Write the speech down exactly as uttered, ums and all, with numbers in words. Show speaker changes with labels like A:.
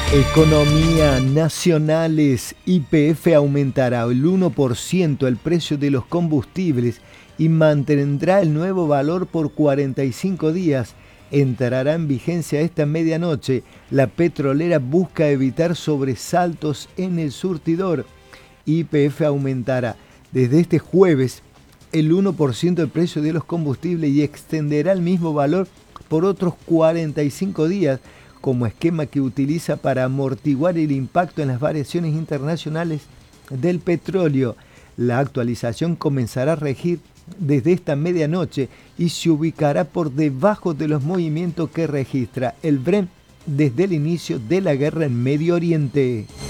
A: Economía nacionales. Y P F aumentará el uno por ciento el precio de los combustibles y mantendrá el nuevo valor por cuarenta y cinco días. Entrará en vigencia esta medianoche. La petrolera busca evitar sobresaltos en el surtidor. Y P F aumentará desde este jueves el uno por ciento el precio de los combustibles y extenderá el mismo valor por otros cuarenta y cinco días, como esquema que utiliza para amortiguar el impacto en las variaciones internacionales del petróleo. La actualización comenzará a regir desde esta medianoche y se ubicará por debajo de los movimientos que registra el Brent desde el inicio de la guerra en Medio Oriente.